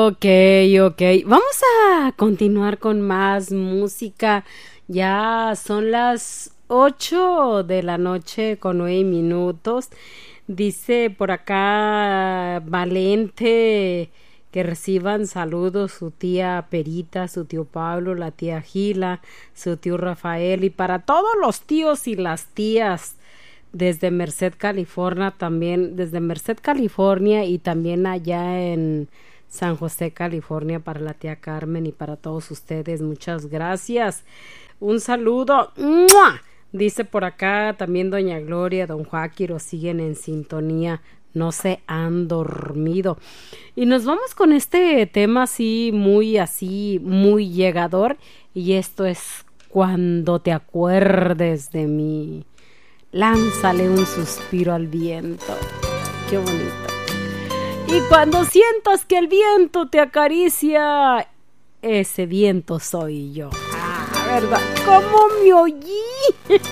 ok. Vamos a continuar con más música. Ya son las 8 de la noche con 9 minutos. Dice por acá Valente que reciban saludos su tía Perita, su tío Pablo, la tía Gila, su tío Rafael y para todos los tíos y las tías desde Merced, California, también desde Merced, California y también allá en San José, California, para la tía Carmen y para todos ustedes. Muchas gracias. Un saludo. ¡Mua! Dice por acá también doña Gloria, don Joaquiro siguen en sintonía. No se han dormido. Y nos vamos con este tema así, muy llegador. Y esto es Cuando te acuerdes de mí. Lánzale un suspiro al viento. Qué bonito. Y cuando sientas que el viento te acaricia, ese viento soy yo. Ah, ¿verdad? ¿Cómo me oí?